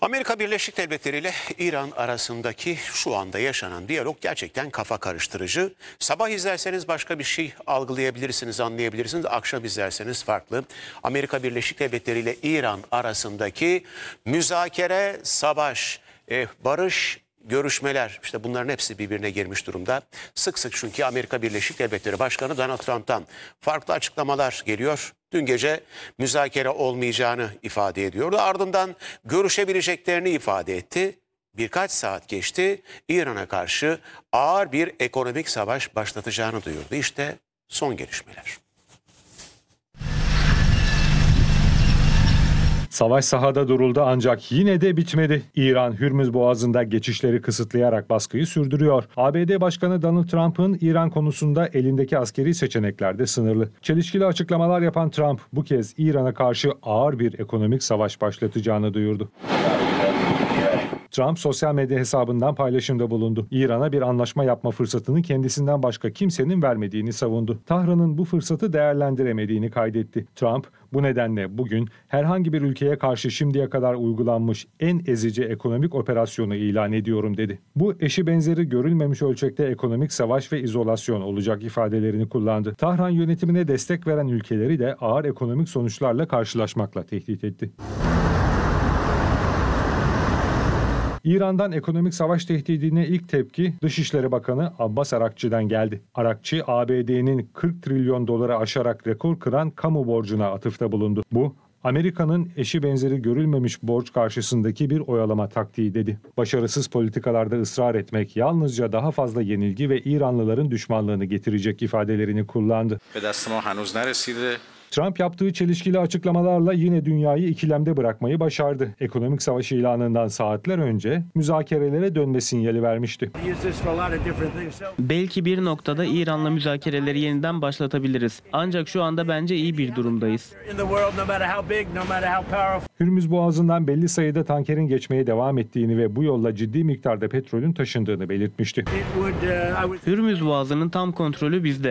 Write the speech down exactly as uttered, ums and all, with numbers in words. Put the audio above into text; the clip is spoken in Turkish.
Amerika Birleşik Devletleri ile İran arasındaki şu anda yaşanan diyalog gerçekten kafa karıştırıcı. Sabah izlerseniz başka bir şey algılayabilirsiniz, anlayabilirsiniz. Akşam izlerseniz farklı. Amerika Birleşik Devletleri ile İran arasındaki müzakere, savaş, e, barış, görüşmeler, işte bunların hepsi birbirine girmiş durumda. Sık sık çünkü Amerika Birleşik Devletleri Başkanı Donald Trump'tan farklı açıklamalar geliyor. Dün gece müzakere olmayacağını ifade ediyordu. Ardından görüşebileceklerini ifade etti. Birkaç saat geçti. İran'a karşı ağır bir ekonomik savaş başlatacağını duyurdu. İşte son gelişmeler. Savaş sahada duruldu ancak yine de bitmedi. İran, Hürmüz Boğazı'nda geçişleri kısıtlayarak baskıyı sürdürüyor. A B D Başkanı Donald Trump'ın İran konusunda elindeki askeri seçenekler de sınırlı. Çelişkili açıklamalar yapan Trump bu kez İran'a karşı ağır bir ekonomik savaş başlatacağını duyurdu. Trump sosyal medya hesabından paylaşımda bulundu. İran'a bir anlaşma yapma fırsatını kendisinden başka kimsenin vermediğini savundu. Tahran'ın bu fırsatı değerlendiremediğini kaydetti. Trump bu nedenle bugün herhangi bir ülkeye karşı şimdiye kadar uygulanmış en ezici ekonomik operasyonu ilan ediyorum dedi. Bu eşi benzeri görülmemiş ölçekte ekonomik savaş ve izolasyon olacak ifadelerini kullandı. Tahran yönetimine destek veren ülkeleri de ağır ekonomik sonuçlarla karşılaşmakla tehdit etti. İran'dan ekonomik savaş tehdidine ilk tepki Dışişleri Bakanı Abbas Arakçı'dan geldi. Arakçı, A B D'nin kırk trilyon doları aşarak rekor kıran kamu borcuna atıfta bulundu. Bu, Amerika'nın eşi benzeri görülmemiş borç karşısındaki bir oyalama taktiği dedi. Başarısız politikalarda ısrar etmek yalnızca daha fazla yenilgi ve İranlıların düşmanlığını getirecek ifadelerini kullandı. Trump yaptığı çelişkili açıklamalarla yine dünyayı ikilemde bırakmayı başardı. Ekonomik savaş ilanından saatler önce müzakerelere dönme sinyali vermişti. Belki bir noktada İran'la müzakereleri yeniden başlatabiliriz. Ancak şu anda bence iyi bir durumdayız. Hürmüz Boğazı'ndan belli sayıda tankerin geçmeye devam ettiğini ve bu yolla ciddi miktarda petrolün taşındığını belirtmişti. Hürmüz Boğazı'nın tam kontrolü bizde.